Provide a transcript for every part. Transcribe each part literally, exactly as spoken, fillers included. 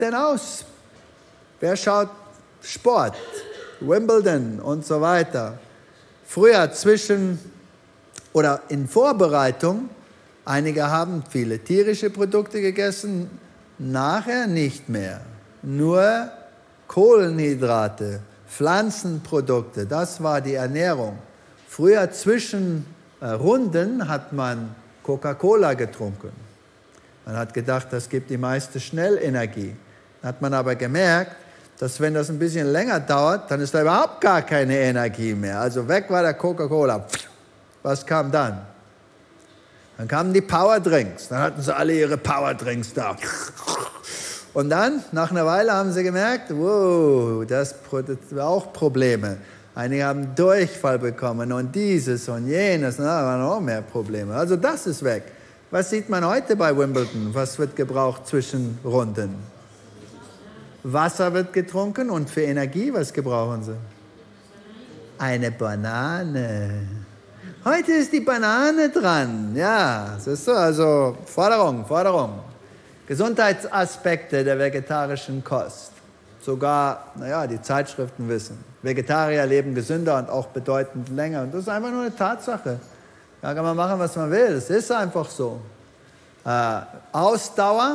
denn aus? Wer schaut Sport? Wimbledon und so weiter. Früher zwischen oder in Vorbereitung, einige haben viele tierische Produkte gegessen, nachher nicht mehr. Nur Kohlenhydrate, Pflanzenprodukte, das war die Ernährung. Früher zwischen äh, Runden hat man Coca-Cola getrunken. Man hat gedacht, das gibt die meiste Schnellenergie. Dann hat man aber gemerkt, dass wenn das ein bisschen länger dauert, dann ist da überhaupt gar keine Energie mehr. Also weg war der Coca-Cola. Was kam dann? Dann kamen die Powerdrinks. Dann hatten sie alle ihre Powerdrinks da. Und dann, nach einer Weile, haben sie gemerkt, wow, das war auch Probleme. Einige haben Durchfall bekommen und dieses und jenes. Da waren auch mehr Probleme. Also das ist weg. Was sieht man heute bei Wimbledon? Was wird gebraucht zwischen Runden? Wasser wird getrunken und für Energie, was gebrauchen sie? Eine Banane. Heute ist die Banane dran. Ja, siehst du, also Forderung, Forderung. Gesundheitsaspekte der vegetarischen Kost. Sogar, naja, die Zeitschriften wissen, Vegetarier leben gesünder und auch bedeutend länger. Und das ist einfach nur eine Tatsache. Da kann man machen, was man will. Es ist einfach so. Äh, Ausdauer,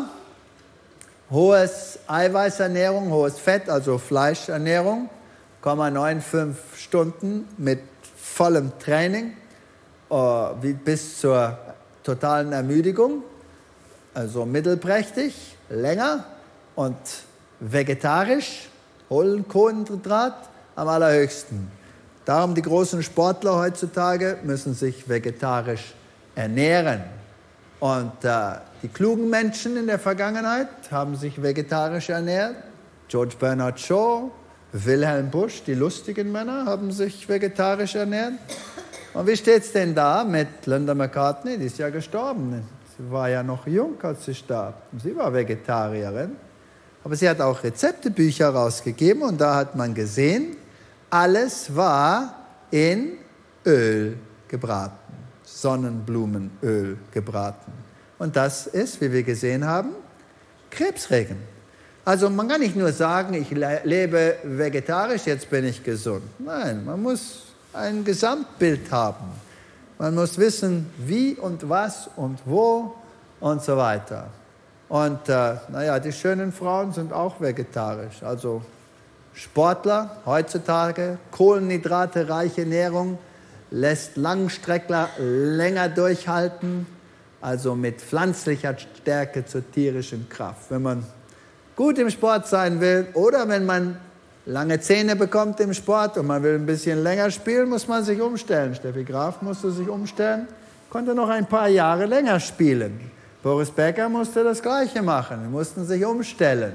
hohes Eiweißernährung, hohes Fett, also Fleischernährung, fünf Stunden mit vollem Training äh, wie bis zur totalen Ermüdigung, also mittelprächtig, länger und vegetarisch, hohen Kohlenhydrat am allerhöchsten. Darum die großen Sportler heutzutage müssen sich vegetarisch ernähren. Und äh, die klugen Menschen in der Vergangenheit haben sich vegetarisch ernährt. George Bernard Shaw, Wilhelm Busch, die lustigen Männer, haben sich vegetarisch ernährt. Und wie steht es denn da mit Linda McCartney? Die ist ja gestorben. Sie war ja noch jung, als sie starb. Sie war Vegetarierin. Aber sie hat auch Rezeptebücher rausgegeben und da hat man gesehen, alles war in Öl gebraten. Sonnenblumenöl gebraten. Und das ist, wie wir gesehen haben, krebserregend. Also man kann nicht nur sagen, ich le- lebe vegetarisch, jetzt bin ich gesund. Nein, man muss ein Gesamtbild haben. Man muss wissen, wie und was und wo und so weiter. Und äh, naja, die schönen Frauen sind auch vegetarisch. Also Sportler heutzutage, kohlenhydratereiche Ernährung, lässt Langstreckler länger durchhalten, also mit pflanzlicher Stärke zur tierischen Kraft. Wenn man gut im Sport sein will oder wenn man lange Zähne bekommt im Sport und man will ein bisschen länger spielen, muss man sich umstellen. Steffi Graf musste sich umstellen, konnte noch ein paar Jahre länger spielen. Boris Becker musste das Gleiche machen, sie mussten sich umstellen.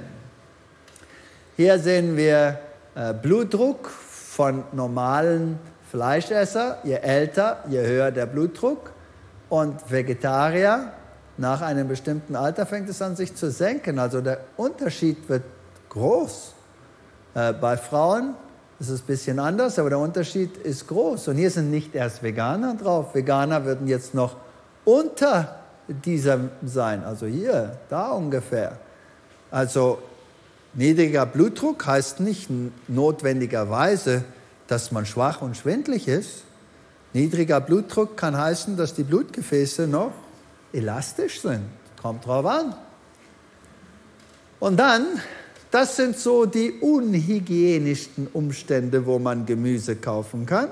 Hier sehen wir äh, Blutdruck von normalen Fleischesser, je älter, je höher der Blutdruck. Und Vegetarier, nach einem bestimmten Alter fängt es an, sich zu senken. Also der Unterschied wird groß. Äh, bei Frauen ist es ein bisschen anders, aber der Unterschied ist groß. Und hier sind nicht erst Veganer drauf. Veganer würden jetzt noch unter dieser sein, also hier, da ungefähr. Also niedriger Blutdruck heißt nicht notwendigerweise, dass man schwach und schwindlig ist. Niedriger Blutdruck kann heißen, dass die Blutgefäße noch elastisch sind. Kommt drauf an. Und dann, das sind so die unhygienischsten Umstände, wo man Gemüse kaufen kann.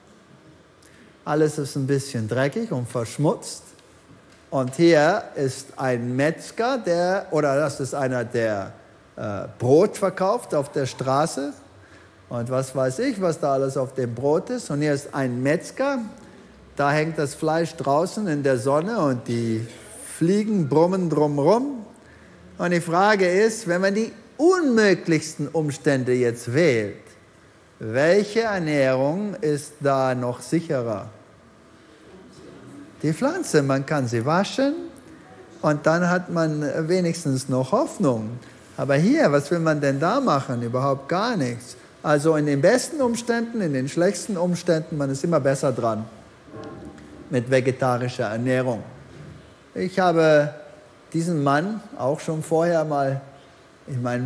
Alles ist ein bisschen dreckig und verschmutzt. Und hier ist ein Metzger, der, oder das ist einer, der äh, Brot verkauft auf der Straße. Und was weiß ich, was da alles auf dem Brot ist. Und hier ist ein Metzger, da hängt das Fleisch draußen in der Sonne und die Fliegen brummen drumherum. Und die Frage ist, wenn man die unmöglichsten Umstände jetzt wählt, welche Ernährung ist da noch sicherer? Die Pflanze, man kann sie waschen und dann hat man wenigstens noch Hoffnung. Aber hier, was will man denn da machen? Überhaupt gar nichts. Also in den besten Umständen, in den schlechtesten Umständen, man ist immer besser dran mit vegetarischer Ernährung. Ich habe diesen Mann auch schon vorher mal Ich meine,